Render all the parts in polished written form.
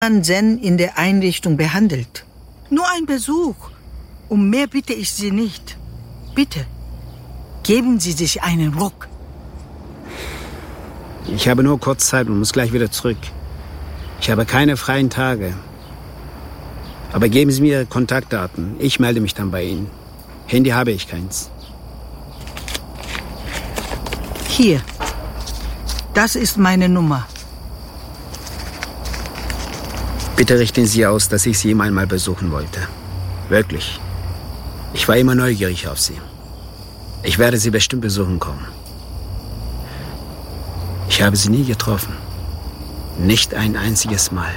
man Zen in der Einrichtung behandelt. Nur ein Besuch. Um mehr bitte ich Sie nicht. Bitte, geben Sie sich einen Ruck. Ich habe nur kurz Zeit und muss gleich wieder zurück. Ich habe keine freien Tage. Aber geben Sie mir Ihre Kontaktdaten. Ich melde mich dann bei Ihnen. Handy habe ich keins. Hier. Das ist meine Nummer. Bitte richten Sie aus, dass ich Sie einmal besuchen wollte. Wirklich. Ich war immer neugierig auf Sie. Ich werde Sie bestimmt besuchen kommen. Ich habe Sie nie getroffen. Nicht ein einziges Mal.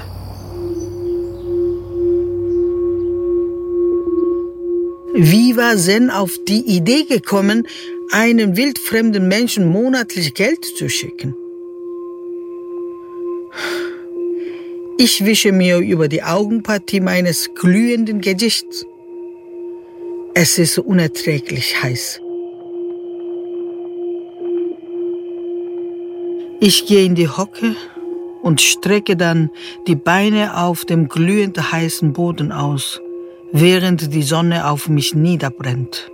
Wie war Zen auf die Idee gekommen, einem wildfremden Menschen monatlich Geld zu schicken? Ich wische mir über die Augenpartie meines glühenden Gesichts. Es ist unerträglich heiß. Ich gehe in die Hocke und strecke dann die Beine auf dem glühend heißen Boden aus, während die Sonne auf mich niederbrennt.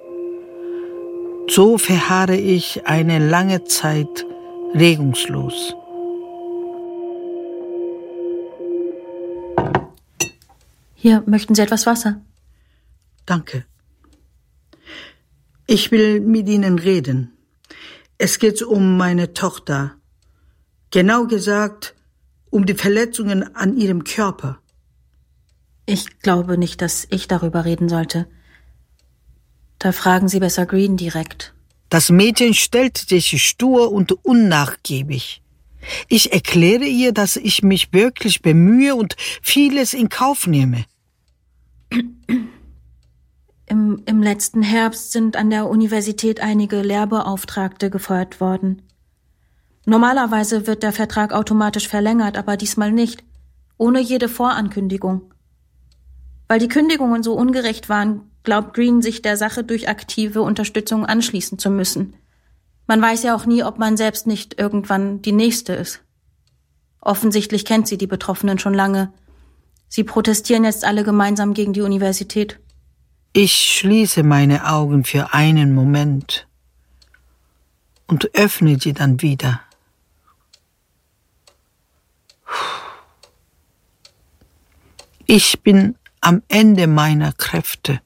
So verharre ich eine lange Zeit regungslos. Hier, möchten Sie etwas Wasser? Danke. Ich will mit Ihnen reden. Es geht um meine Tochter. Genau gesagt, um die Verletzungen an ihrem Körper. Ich glaube nicht, dass ich darüber reden sollte. Da fragen Sie besser Green direkt. Das Mädchen stellt sich stur und unnachgiebig. Ich erkläre ihr, dass ich mich wirklich bemühe und vieles in Kauf nehme. Im letzten Herbst sind an der Universität einige Lehrbeauftragte gefeuert worden. Normalerweise wird der Vertrag automatisch verlängert, aber diesmal nicht, ohne jede Vorankündigung. Weil die Kündigungen so ungerecht waren, glaubt Green, sich der Sache durch aktive Unterstützung anschließen zu müssen. Man weiß ja auch nie, ob man selbst nicht irgendwann die Nächste ist. Offensichtlich kennt sie die Betroffenen schon lange. Sie protestieren jetzt alle gemeinsam gegen die Universität. Ich schließe meine Augen für einen Moment und öffne sie dann wieder. Ich bin am Ende meiner Kräfte.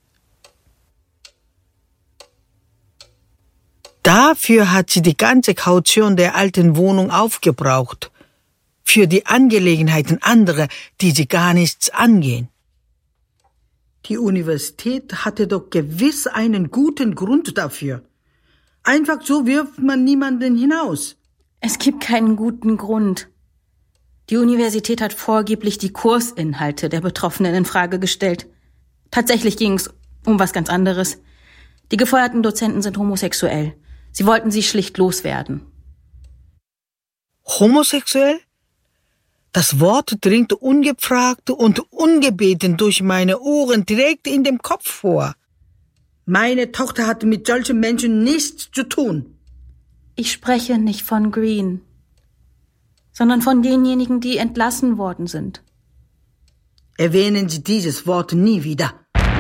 Dafür hat sie die ganze Kaution der alten Wohnung aufgebraucht. Für die Angelegenheiten anderer, die sie gar nichts angehen. Die Universität hatte doch gewiss einen guten Grund dafür. Einfach so wirft man niemanden hinaus. Es gibt keinen guten Grund. Die Universität hat vorgeblich die Kursinhalte der Betroffenen in Frage gestellt. Tatsächlich ging es um was ganz anderes. Die gefeuerten Dozenten sind homosexuell. Sie wollten sie schlicht loswerden. Homosexuell? Das Wort dringt ungefragt und ungebeten durch meine Ohren direkt in den Kopf vor. Meine Tochter hatte mit solchen Menschen nichts zu tun. Ich spreche nicht von Green, sondern von denjenigen, die entlassen worden sind. Erwähnen Sie dieses Wort nie wieder.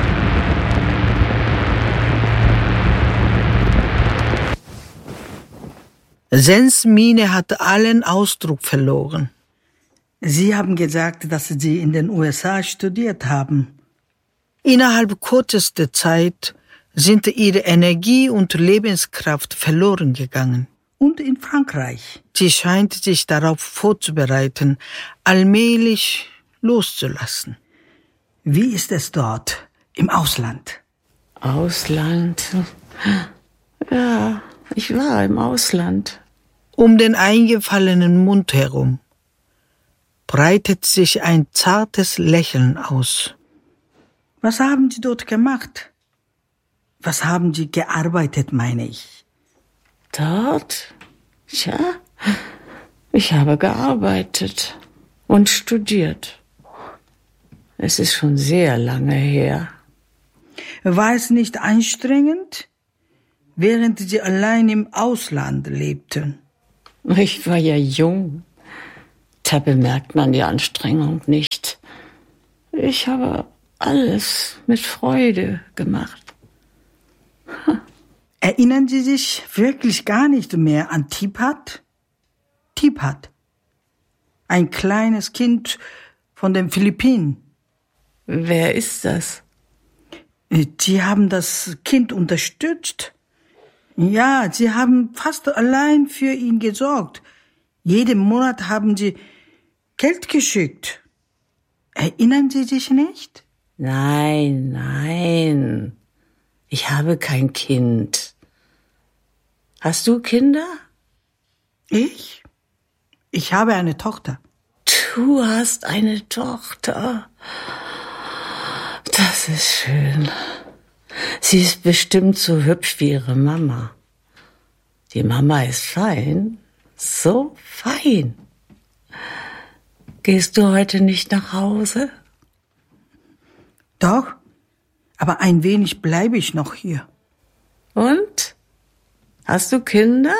Zens Miene hatte allen Ausdruck verloren. Sie haben gesagt, dass Sie in den USA studiert haben. Innerhalb kürzester Zeit sind Ihre Energie und Lebenskraft verloren gegangen. Und in Frankreich. Sie scheint sich darauf vorzubereiten, allmählich loszulassen. Wie ist es dort, im Ausland? Ausland? Ja, ich war im Ausland. Um den eingefallenen Mund herum breitet sich ein zartes Lächeln aus. Was haben Sie dort gemacht? Was haben Sie gearbeitet, meine ich? Dort? Tja, ich habe gearbeitet und studiert. Es ist schon sehr lange her. War es nicht anstrengend, während Sie allein im Ausland lebten? Ich war ja jung. Da bemerkt man die Anstrengung nicht. Ich habe alles mit Freude gemacht. Erinnern Sie sich wirklich gar nicht mehr an Tipat? Tipat. Ein kleines Kind von den Philippinen. Wer ist das? Sie haben das Kind unterstützt. Ja, Sie haben fast allein für ihn gesorgt. Jeden Monat haben Sie Geld geschickt. Erinnern Sie sich nicht? Nein. Ich habe kein Kind. Hast du Kinder? Ich? Ich habe eine Tochter. Du hast eine Tochter. Das ist schön. Sie ist bestimmt so hübsch wie ihre Mama. Die Mama ist fein. So fein. Gehst du heute nicht nach Hause? Doch, aber ein wenig bleibe ich noch hier. Und? Hast du Kinder?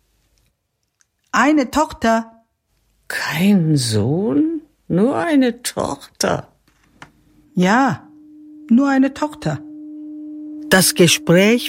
Eine Tochter. Kein Sohn? Nur eine Tochter. Ja, nur eine Tochter. Das Gespräch